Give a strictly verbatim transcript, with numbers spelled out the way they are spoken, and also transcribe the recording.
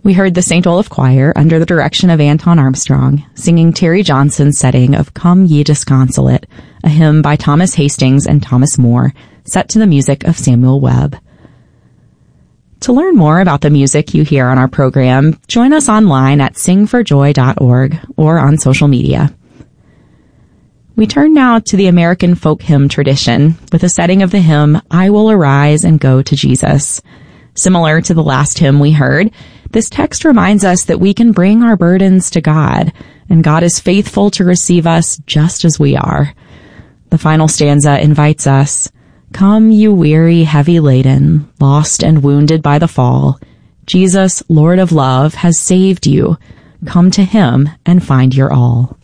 We heard the Saint Olaf Choir under the direction of Anton Armstrong singing Terry Johnson's setting of Come Ye Disconsolate, a hymn by Thomas Hastings and Thomas Moore, set to the music of Samuel Webb. To learn more about the music you hear on our program, join us online at sing for joy dot org or on social media. We turn now to the American folk hymn tradition with a setting of the hymn, I Will Arise and Go to Jesus. Similar to the last hymn we heard, this text reminds us that we can bring our burdens to God, and God is faithful to receive us just as we are. The final stanza invites us, Come, you weary, heavy laden, lost and wounded by the fall. Jesus, Lord of love, has saved you. Come to him and find your all.